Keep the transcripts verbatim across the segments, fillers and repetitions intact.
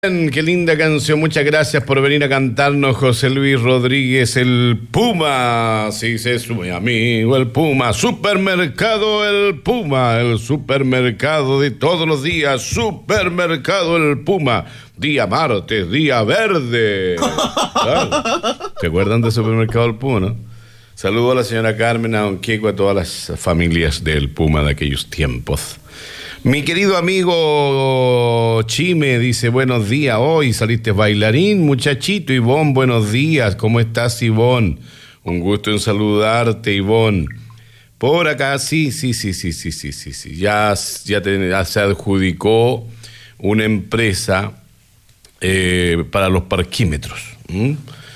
Qué linda canción, muchas gracias por venir a cantarnos, José Luis Rodríguez, el Puma, sí, sí, es mi amigo, el Puma, supermercado el Puma, el supermercado de todos los días, supermercado el Puma, día martes, día verde. Claro. ¿Se acuerdan del supermercado el Puma, no? Saludo a la señora Carmen, a don Kiko, a todas las familias del Puma de aquellos tiempos. Mi querido amigo Chime dice, buenos días, hoy saliste bailarín, muchachito. Ivonne, buenos días, ¿cómo estás, Ivonne? Un gusto en saludarte, Ivonne. Por acá, sí, sí, sí, sí, sí, sí, sí, sí. Ya, ya, te, ya se adjudicó una empresa eh, para los parquímetros. ¿Mm?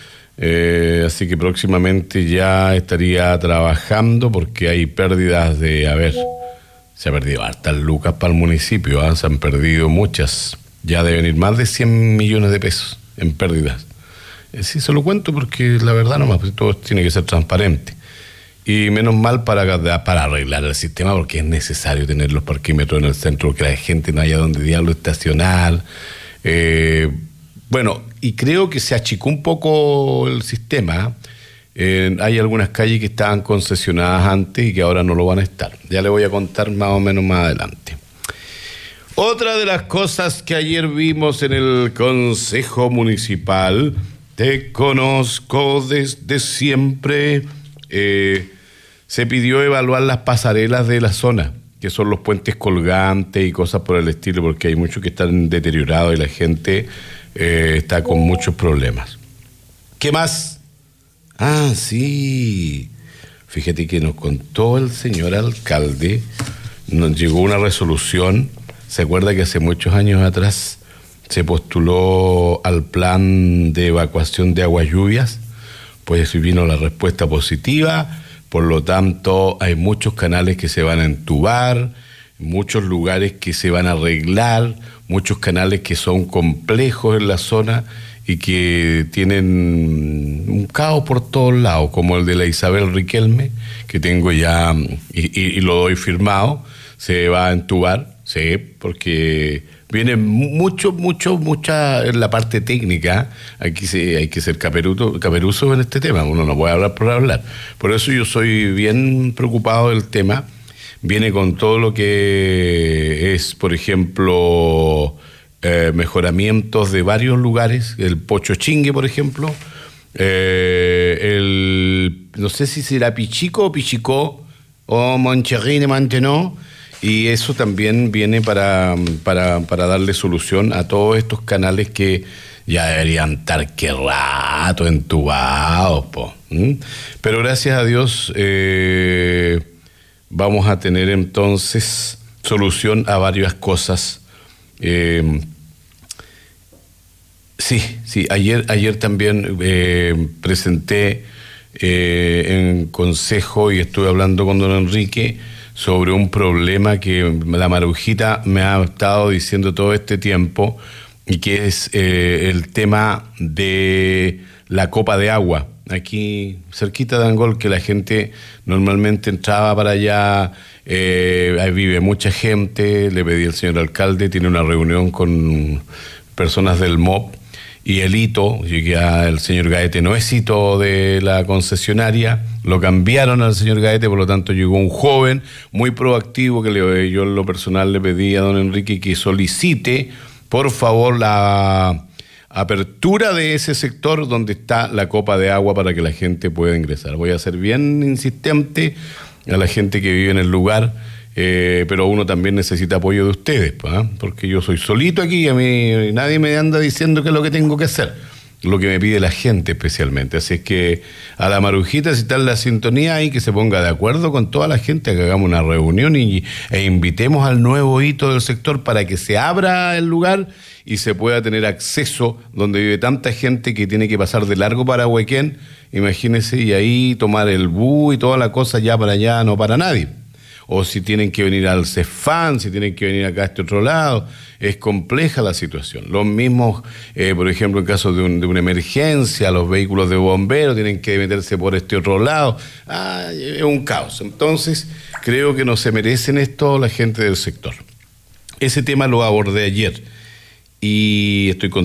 Eh, así que próximamente ya estaría trabajando porque hay pérdidas de, a ver... Se ha perdido hartas lucas para el municipio, ¿eh? Se han perdido muchas. Ya deben ir más de cien millones de pesos en pérdidas. Eh, sí, se lo cuento porque la verdad nomás, pues, todo tiene que ser transparente. Y menos mal para, para arreglar el sistema, porque es necesario tener los parquímetros en el centro, que la gente no haya donde diablo estacionar. Eh, bueno, y creo que se achicó un poco el sistema, ¿eh? Eh, hay algunas calles que estaban concesionadas antes y que ahora no lo van a estar. Ya le voy a contar más o menos más adelante. Otra de las cosas que ayer vimos en el Consejo Municipal, te conozco desde siempre, eh, se pidió evaluar las pasarelas de la zona, que son los puentes colgantes y cosas por el estilo, porque hay muchos que están deteriorados y la gente eh, está con muchos problemas. ¿Qué más? Ah, sí, fíjate que nos contó el señor alcalde, nos llegó una resolución. ¿Se acuerda que hace muchos años atrás se postuló al plan de evacuación de aguas lluvias? Pues vino la respuesta positiva, por lo tanto hay muchos canales que se van a entubar, muchos lugares que se van a arreglar, muchos canales que son complejos en la zona y que tienen un caos por todos lados, como el de la Isabel Riquelme, que tengo ya, y, y, y lo doy firmado, se va a entubar, sí, porque viene mucho, mucho, mucha en la parte técnica. Aquí se, hay que ser caperuto, caperuso en este tema, uno no puede hablar por hablar. Por eso yo soy bien preocupado del tema. Viene con todo lo que es, por ejemplo... Eh, mejoramientos de varios lugares, el Pochochingue, por ejemplo, eh, el, no sé si será Pichico o Pichicó, o Moncherrine Mantenó, y eso también viene para, para, para darle solución a todos estos canales que ya deberían estar que rato entubados, po. ¿Mm? Pero gracias a Dios eh, vamos a tener entonces solución a varias cosas. Eh, sí, sí, ayer, ayer también eh, presenté eh, en consejo y estuve hablando con don Enrique sobre un problema que la Marujita me ha estado diciendo todo este tiempo y que es eh, el tema de la copa de agua. Aquí cerquita de Angol, que la gente normalmente entraba para allá. Eh, ahí vive mucha gente. Le pedí al señor alcalde, tiene una reunión con personas del M O P y el hito, llegué al señor Gaete, no es hito de la concesionaria, lo cambiaron al señor Gaete, por lo tanto llegó un joven muy proactivo que le, yo en lo personal le pedí a don Enrique que solicite por favor la apertura de ese sector donde está la copa de agua para que la gente pueda ingresar. Voy a ser bien insistente a la gente que vive en el lugar, eh, pero uno también necesita apoyo de ustedes, ¿eh? Porque yo soy solito aquí y a mí nadie me anda diciendo qué es lo que tengo que hacer, lo que me pide la gente especialmente. Así es que a la Marujita, si está en la sintonía ahí, que se ponga de acuerdo con toda la gente, que hagamos una reunión y, e invitemos al nuevo hito del sector para que se abra el lugar y se pueda tener acceso donde vive tanta gente que tiene que pasar de largo para Huequén, imagínense, y ahí tomar el bus y toda la cosa ya para allá, no para nadie. O si tienen que venir al Cefán, si tienen que venir acá a este otro lado, es compleja la situación. Los mismos, eh, por ejemplo, en caso de, un, de una emergencia, los vehículos de bomberos tienen que meterse por este otro lado. Ah, es un caos. Entonces, creo que no se merecen esto la gente del sector. Ese tema lo abordé ayer. y estoy contento.